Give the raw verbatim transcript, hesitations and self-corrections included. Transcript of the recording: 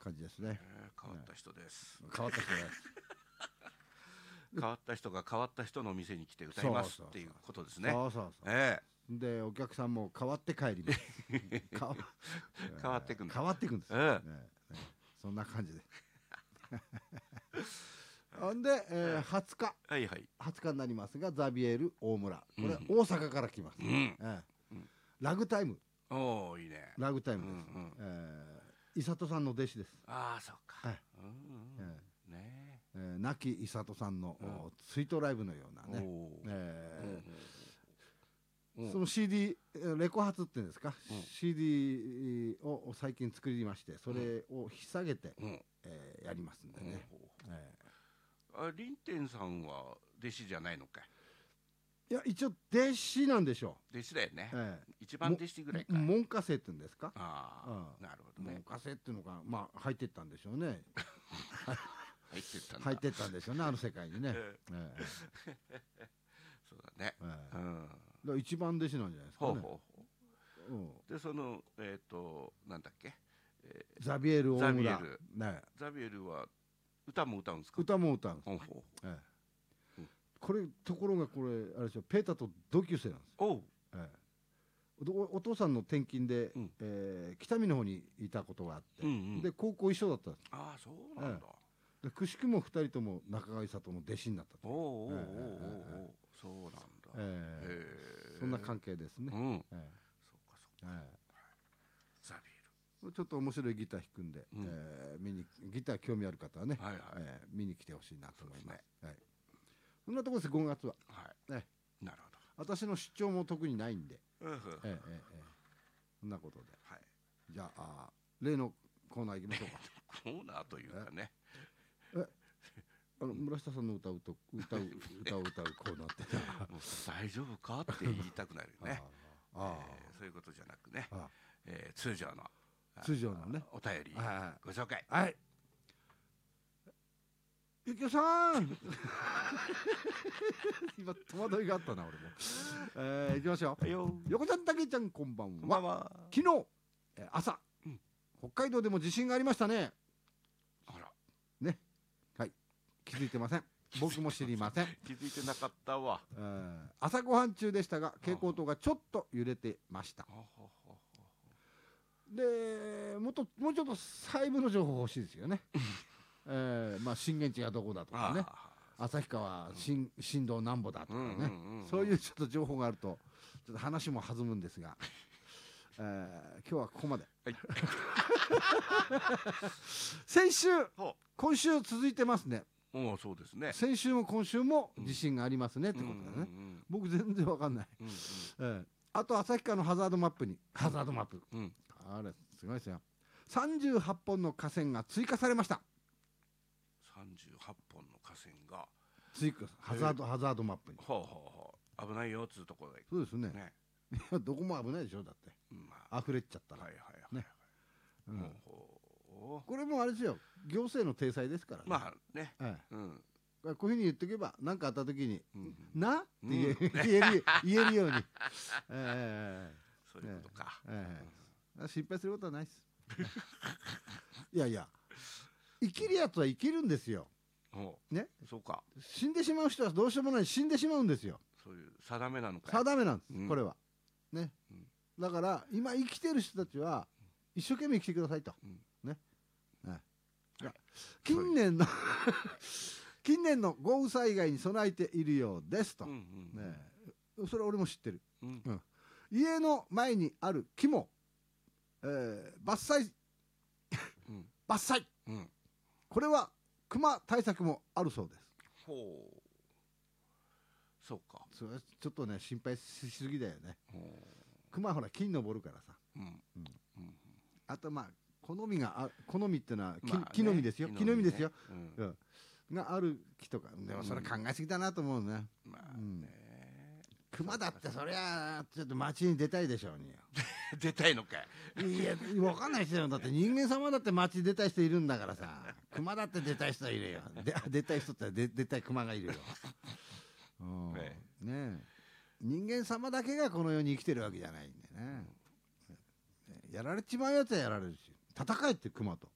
感じですね。 えー変わった人です。 変わった人です。 変わった人が変わった人の店に来て歌いますっていうことですね。 そうそうそう。 えでお客さんも変わって帰ります。変わえ変わっていくんだ。 変わっていくんです。 えねねそんな感じで。ほんで、えー、はつかえはいはい。 はつかになりますがザビエル大村、これうん大阪から来ます。 うん。 ええうんラグタイムおおいいね。 ラグタイムです。 うんうんえー伊里さんの弟子です。 ああそうか。 はいうんうんえねえー亡き伊里さんのうんお追悼ライブのようなえ。おね、 お。 えうんうんーその シーディー えーレコ発っていうんですか、 うんシーディー を最近作りまして、それを引っ提げて、 うんえーやりますんでね。 ほうほえうあリンテンさんは弟子じゃないのかい。 ーいや一応弟子なんでしょ弟子だよねう。。え一番弟子ぐらいかい。 門下生っていうんですか。 ああなるほど門ね。 下生っていうのがまあ入ってったんでしょうね。 入ってったんだ。 入ってったんでしょうね、あの世界にね。 えええそうだね。 ええうん。 だから一番弟子なんじゃないですかね。 ほうほうほうんう。でそのえっとなんだっけ。えーザビエル大村ザビエルね、 ザビエルは歌も歌うんですか。 歌も歌うんです。 ほうほう。 ええうんこれところがこれあれですよ、ペータと同級生なんです。 おう。 ええおお父さんの転勤で、 うんえー北見の方にいたことがあって、 うんうん。 で高校一緒だったんです。 ああそうなんだ。 でくしくもふたりとも中川里の弟子になったとおうおうおうおうええええおうそうなんだ。 ええへえそんな関係ですね。 うん。 ええそうかそうか。 えザビえちょっと面白いギター弾くんで、 うんええ見にギター興味ある方はね、 エル。はいはい。 ええ見に来てほしいなと思います。 そうはい、そんなところです。ごがつははい。 ねなる私の出張も特にないんで、 ほど。うんうん。 ええええええそんなことで、 はい。 じゃああ例のコーナー行きましょうか。 コーナーというかね。 あの村下さんの歌うと歌う歌を歌うコーナーってもう大丈夫かって言いたくなるよね。 ああえーそういうことじゃなくね。 あえー通常のあ通常のねお便りはご紹介。 いはいゆきおさん今戸惑いがあったな俺も、えー、行きましょう。 はいよ。 横ちゃんたけちゃんこんばんこんばは。 んは。 昨日えー朝、 うん北海道でも地震がありましたね。 あらねはい気づいてません。僕も知りません。 気づいてなかったわ。 えー朝ごはん中でしたが蛍光灯がちょっと揺れてました。 ほほほでもっともうちょっと細部の情報欲しいですよね。えーまあ震源地がどこだとかね、旭川震震度何歩だとかね、 うんうんうんうんそういうちょっと情報があるとちょっと話も弾むんですが、えー今日はここまで。 はい先週ほ今週続いてますね。 うおうそうですね。 先週も今週も地震がありますねってことだね。 うんうん僕全然わかんない。 うんえーあと旭川のハザードマップにハザードマップうんうん。 あれすごいですよ。さんじゅうはっぽんの河川が追加されました。 三十八本の河川が追加ハザードハザードマップに。 ほうほうほう危ないよっつうところでそうですね。 ね。 いやどこも危ないでしょだってま溢れっちゃったら。 あはいはいはいねうんほうほこれもあれですよ。行政の体裁ですからね。 うまあね。 えうんえ、こういうふうに言っておけば何かあった時にうん 「な?」って言え,、 うん言える言えるように。えそういうことか。 えええ心配することはないです。いやいや生きるやつは生きるんですよ。 ほねうそうか。 死んでしまう人はどうしようもない死んでしまうんですよ。 そういう定めなのかい。 定めなんです、 うんこれはね、 うんだから今生きてる人たちは一生懸命生きてくださいと、 うんね、はいはいいや近年の近年の豪雨災害に備えているようですと、 うんうんね、それは俺も知ってる。 うん家の前にある木も、えー伐採うん伐採うんこれは熊対策もあるそうです。 ほうそうか。 それはちょっとね心配しすぎだよね。 ほ熊はほら木に登るからさ。 ううんうんうんあとまあ好みがあ好みっていうのは木,、 まあね木の実ですよ。木の実ですよ、 うんうんがある木とかでもそれ考えすぎだなと思うね。 まあうんね熊だってそりゃちょっと街に出たいでしょうに出たいのかい。 いや分かんない人よ。だって人間様だって街に出たい人いるんだからさ。熊だって出たい人いるよ。で出たい人ってで出たい熊がいるよ、うんえねえ人間様だけがこの世に生きてるわけじゃないんでね、やられちまうやつはやられるし戦えって熊と